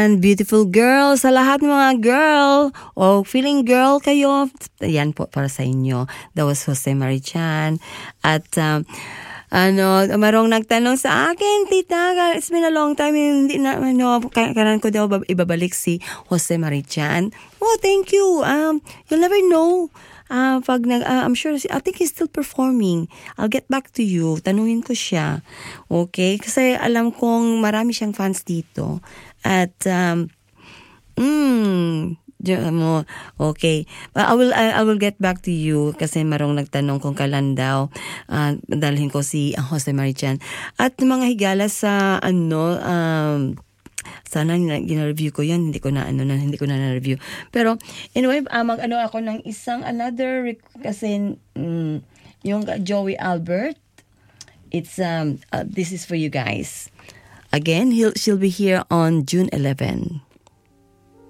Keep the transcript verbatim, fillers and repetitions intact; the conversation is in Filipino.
Ayan, beautiful girl. Sa lahat ng mga girl o feeling girl kayo, ayan po para sa inyo. That was Jose Marichan. At um, ano, marong nagtanong sa akin, tita, it's been a long time, hindi na, ano, karan ko daw ibabalik si Jose Marichan. Oh, thank you. Um, you'll never know. Uh, pag nag, uh, I'm sure, I think he's still performing. I'll get back to you. Tanungin ko siya. Okay? Kasi alam kong marami siyang fans dito. At, um, mm, mo, okay. Uh, I will, I, I will get back to you kasi marong nagtanong kung kailan daw uh, dalhin ko si uh, Jose Marichan. At mga higala sa, ano, um, sana gina-review ko yun, hindi ko na ano na hindi ko na na-review. Pero anyway, uh, mag-ano ako ng isang another kasi um, yung Joey Albert. It's um uh, this is for you guys. Again, he'll she'll be here on June eleventh.